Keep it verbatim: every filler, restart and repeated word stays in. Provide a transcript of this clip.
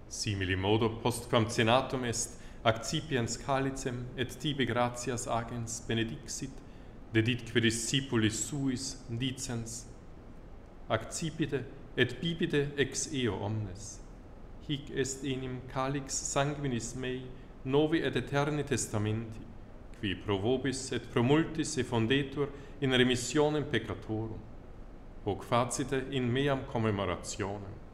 Simili modo postquam cenatum est, accipiens calicem et tibi gratias agens benedixit, deditque discipulis suis dicens, accipite et bibite ex eo omnes. Hic est enim calix sanguinis mei, novi et eterni testamenti, qui pro vobis et pro multis effondetur in remissionem peccatorum, hoc facite in meam commemorationem.